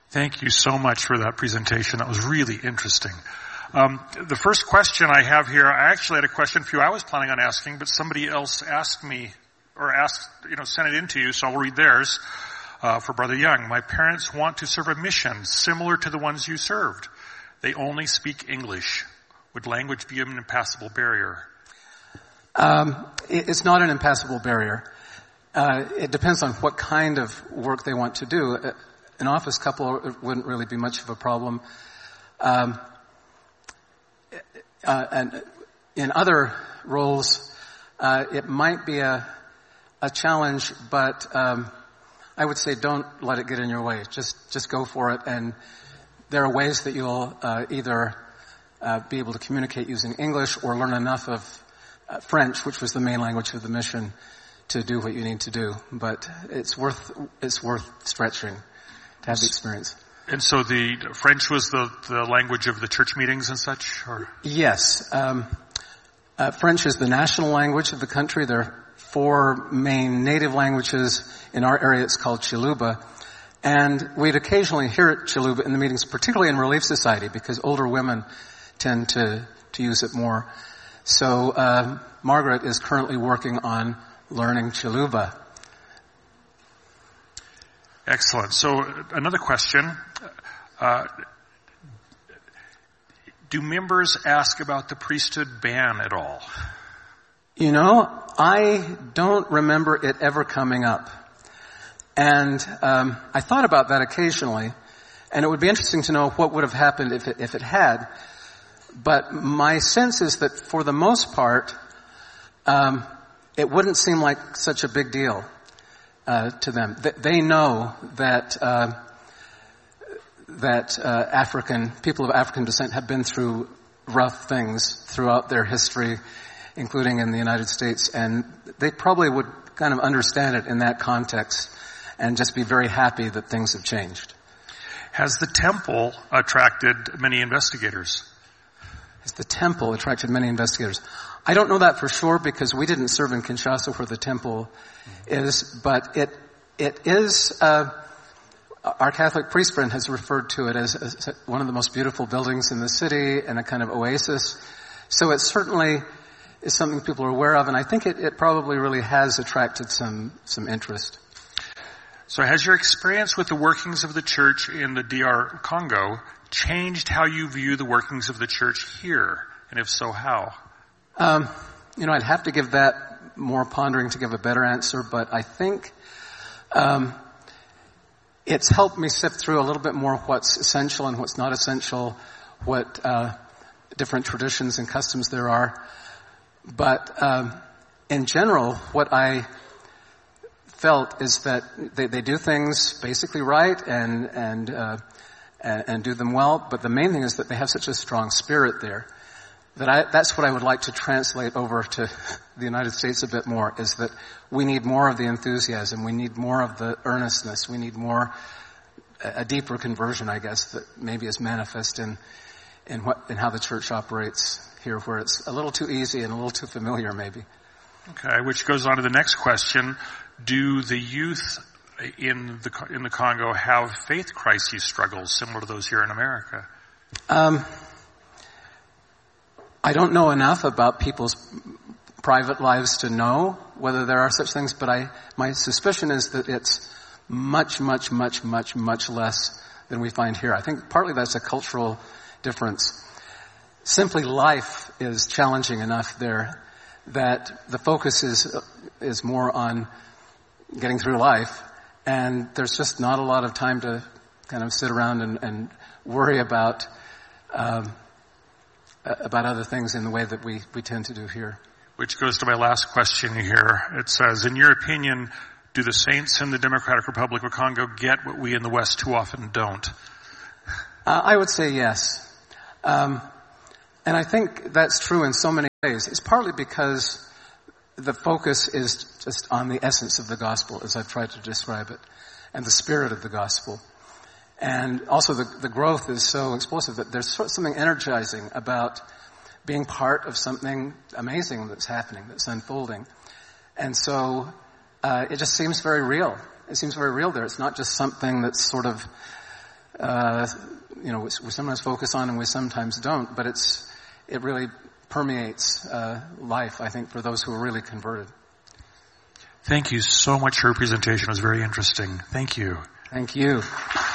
Thank you so much for that presentation. That was really interesting. The first question I have here, I actually had a question for you I was planning on asking, but somebody else asked me, or sent it in to you, so I'll read theirs for Brother Young. My parents want to serve a mission similar to the ones you served. They only speak English. Would language be an impassable barrier? It's not an impassable barrier. It depends on what kind of work they want to do. An office couple wouldn't really be much of a problem. And in other roles, it might be a challenge, but I would say don't let it get in your way. Just go for it. And there are ways that you'll either be able to communicate using English or learn enough of French, which was the main language of the mission, to do what you need to do. But it's worth stretching to have the experience. And so the French was the language of the church meetings and such? Or? Yes. French is the national language of the country. There are 4 main native languages. In our area it's called Chiluba. And we'd occasionally hear it Chiluba in the meetings, particularly in Relief Society, because older women tend to use it more. So Margaret is currently working on learning Chiluba. Excellent. So another question. Do members ask about the priesthood ban at all? I don't remember it ever coming up. And I thought about that occasionally, and it would be interesting to know what would have happened if it had. But my sense is that for the most part, it wouldn't seem like such a big deal to them. They know that people of African descent have been through rough things throughout their history, including in the United States, and they probably would kind of understand it in that context and just be very happy that things have changed. Has the temple attracted many investigators? Has the temple attracted many investigators? I don't know that for sure because we didn't serve in Kinshasa where the temple is, but it is, our Catholic priest friend has referred to it as one of the most beautiful buildings in the city and a kind of oasis. So it certainly is something people are aware of, and I think it probably really has attracted some interest. So has your experience with the workings of the church in the DR Congo changed how you view the workings of the church here? And if so, how? I'd have to give that more pondering to give a better answer, but I think it's helped me sift through a little bit more what's essential and what's not essential, what different traditions and customs there are. But in general, what I felt is that they do things basically right and do them well, but the main thing is that they have such a strong spirit there that that's what I would like to translate over to the United States a bit more, is that we need more of the enthusiasm, we need more of the earnestness, we need more, a deeper conversion, I guess, that maybe is manifest in how the church operates here, where it's a little too easy and a little too familiar maybe. Okay, which goes on to the next question. Do the youth in the Congo have faith crisis struggles similar to those here in America? I don't know enough about people's private lives to know whether there are such things, but my suspicion is that it's much, much, much, much, much less than we find here. I think partly that's a cultural difference. Simply life is challenging enough there that the focus is more on getting through life, and there's just not a lot of time to kind of sit around and worry about other things in the way that we tend to do here. Which goes to my last question here. It says, in your opinion, do the saints in the Democratic Republic of Congo get what we in the West too often don't? I would say yes. And I think that's true in so many ways. It's partly because the focus is just on the essence of the gospel, as I've tried to describe it, and the spirit of the gospel. And also the growth is so explosive that there's something energizing about being part of something amazing that's happening, that's unfolding. And so it just seems very real. It seems very real there. It's not just something that's sort of we sometimes focus on and we sometimes don't, but it really permeates life, I think, for those who are really converted. Thank you so much for your presentation. It was very interesting. Thank you. Thank you.